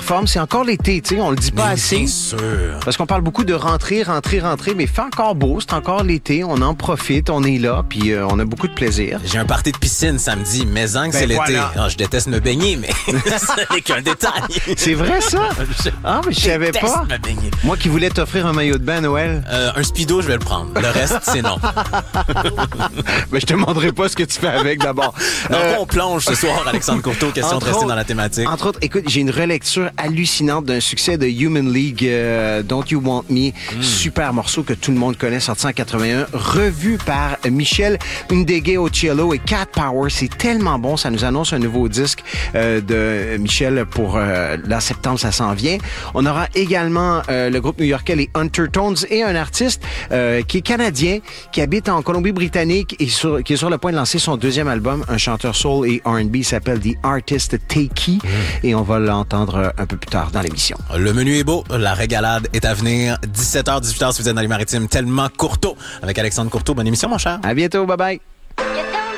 forme. C'est encore l'été, tu sais, on le dit pas assez. Bien sûr. Parce qu'on parle beaucoup de rentrer, mais il fait encore beau, c'est encore l'été, on en profite, on est là, puis on a beaucoup de plaisir. J'ai un party de piscine samedi, mais que c'est l'été. Voilà. Ah, je déteste me baigner, mais ce n'est qu'un détail. C'est vrai, ça? Ah, mais je savais pas. Me baigner. Moi qui voulais t'offrir un maillot de bain à Noël. Un speedo, je vais le prendre. Le reste, c'est non. Mais je te demanderai pas ce que tu fais avec d'abord. Dans quoi on plonge ce soir, Alexandre Courteau? Question de rester dans la thématique. Entre autres, écoute, j'ai une relecture hallucinante d'un succès de Human League, Don't You Want Me. Super morceau que tout le monde connaît, sorti en 81, revu par Michel Ndege Ochiello et Cat Power. C'est tellement bon, ça nous annonce un nouveau disque de Michel pour là, septembre, ça s'en vient. On aura également le groupe new-yorkais, les Undertones, et un artiste qui est canadien, qui habite en Colombie-Britannique et qui est sur le point de lancer son deuxième album, un chanteur soul et R&B, il s'appelle The Artist Takey, et on va l'entendre un peu plus tard dans l'émission. Le menu est beau, la régalade est à venir. 17h, 18h si vous êtes dans les maritimes, tellement Courteau avec Alexandre Courteau. Bonne émission, mon cher. À bientôt, bye bye.